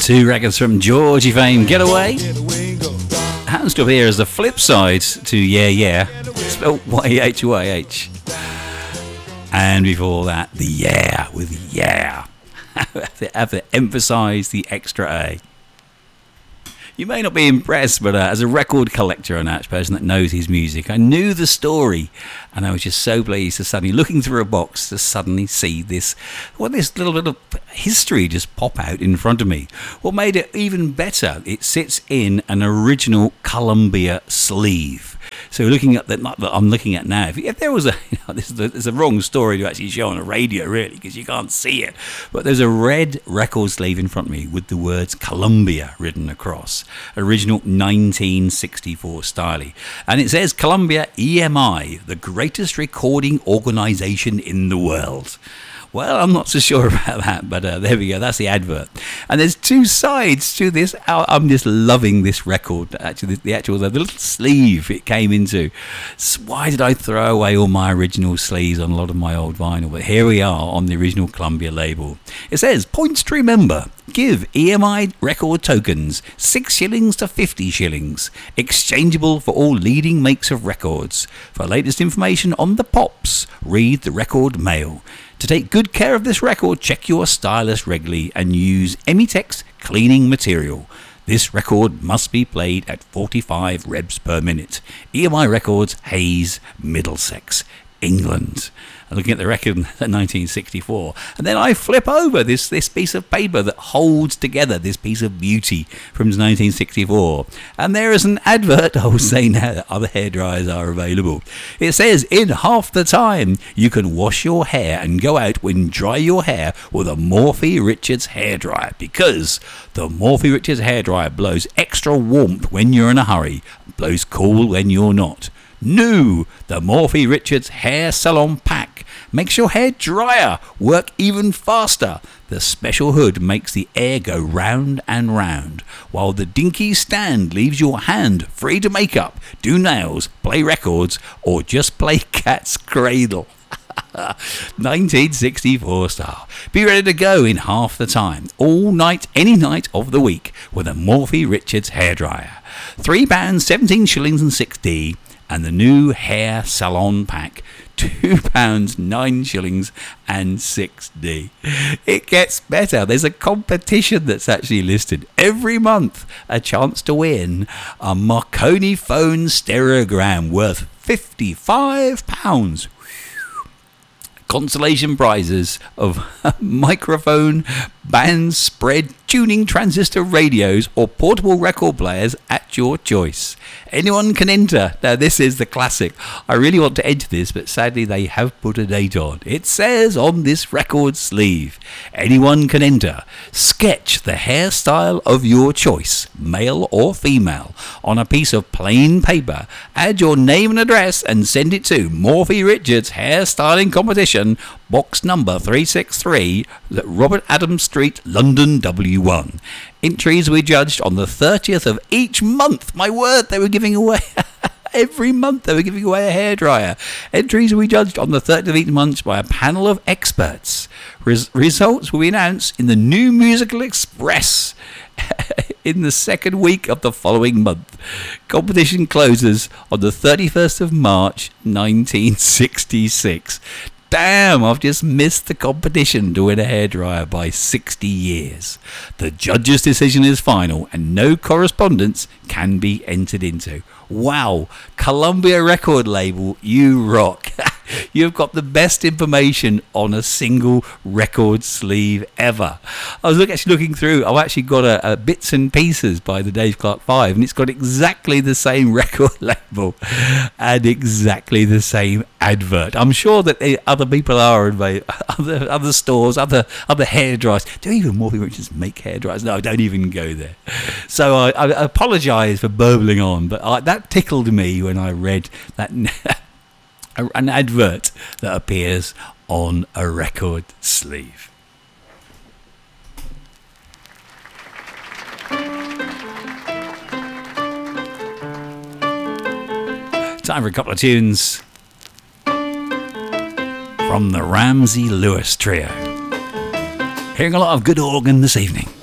Two records from Georgie fame, Getaway. Happens to appear as the flip side to Yeah Yeah, spelled Y-H-Y-H. And before that, the Yeah with Yeah. Have to emphasise the extra A. You may not be impressed, but as a record collector and a person that knows his music, I knew the story, and I was just so pleased to suddenly, looking through a box, to suddenly see this little bit of history just pop out in front of me. What made it even better, it sits in an original Columbia sleeve. So looking at that I'm looking at now, if there was there's a wrong story to actually show on a radio, really, because you can't see it. But there's a red record sleeve in front of me with the words Columbia written across. Original 1964 style. And it says Columbia EMI, the greatest recording organisation in the world. Well, I'm not so sure about that, but there we go. That's the advert. And there's two sides to this. I'm just loving this record. Actually, the little sleeve it came into. Why did I throw away all my original sleeves on a lot of my old vinyl? But here we are on the original Columbia label. It says, points to remember. Give EMI record tokens, 6 shillings to 50 shillings. Exchangeable for all leading makes of records. For latest information on the pops, read the record mail. To take good care of this record, check your stylus regularly and use Emitex cleaning material. This record must be played at 45 revs per minute. EMI Records, Hayes, Middlesex, England. Looking at the record in 1964, and then I flip over this piece of paper that holds together this piece of beauty from 1964, and there is an advert. I will say now that other hairdryers are available. It says, in half the time you can wash your hair and go out and dry your hair with a Morphy Richards hairdryer, because the Morphy Richards hairdryer blows extra warmth when you're in a hurry, blows cool when you're not. New, the Morphy Richards Hair Salon Pack makes your hair drier, work even faster. The special hood makes the air go round and round, while the dinky stand leaves your hand free to make up, do nails, play records, or just play cat's cradle. 1964 style. Be ready to go in half the time, all night, any night of the week, with a Morphy Richards hairdryer. £3, 17 shillings and 6d. And the new hair salon pack, £2, 9 shillings and 6d. It gets better. There's a competition that's actually listed every month. A chance to win a Marconi phone stereogram worth £55. Consolation prizes of microphone, band spread, tuning transistor radios or portable record players at your choice. Anyone can enter. Now this is the classic. I really want to enter this, but sadly they have put a date on. It says on this record sleeve, anyone can enter. Sketch the hairstyle of your choice, male or female, on a piece of plain paper. Add your name and address and send it to Morphy Richards Hairstyling Competition, box number 363, Robert Adams Street, London W1. Entries will be judged on the 30th of each month. My word, they were giving away every month. They were giving away a hairdryer. Entries will be judged on the 30th of each month by a panel of experts. Results will be announced in the New Musical Express in the second week of the following month. Competition closes on the 31st of March 1966. Damn, I've just missed the competition to win a hairdryer by 60 years. The judge's decision is final and no correspondence can be entered into. Wow, Columbia record label, you rock. You've got the best information on a single record sleeve ever. I was actually looking through. I've actually got a Bits and Pieces by the Dave Clark 5, and it's got exactly the same record label and exactly the same advert. I'm sure that other people are in other stores, other hairdryers. Do even Morphy Richards make hairdryers? No, don't even go there. So I apologise for burbling on, but that tickled me when I read that. An advert that appears on a record sleeve. Time for a couple of tunes from the Ramsey Lewis Trio. Hearing a lot of good organ this evening.